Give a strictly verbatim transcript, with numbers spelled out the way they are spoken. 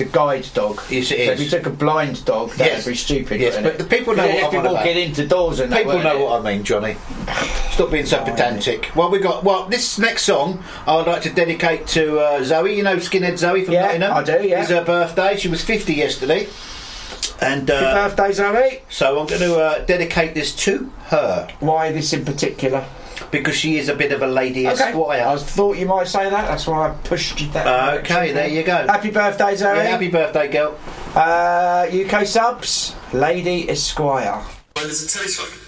guide dog. Yes, it so is. if you took a blind dog, that Yes. would be stupid. Yes, wouldn't but it? the people know Because what they'd I'm be on walking about. into doors and that, People know wouldn't what I mean, Johnny. Stop being so Oh, pedantic. Well, we got. Well, this next song I would like to dedicate to uh, Zoe. You know, Skinhead Zoe from Yeah, Nottingham. I do, yeah. It's her birthday. She was fifty yesterday, and uh, Happy birthday, Zoe. so I'm going to uh, dedicate this to her Why this in particular? because she is a bit of a lady Okay. esquire. I thought you might say that. That's why I pushed you that. Okay, there you go. Happy birthday, Zoe. Yeah, happy birthday, girl. Uh, U K subs, Lady Esquire. Well, there's a teletype.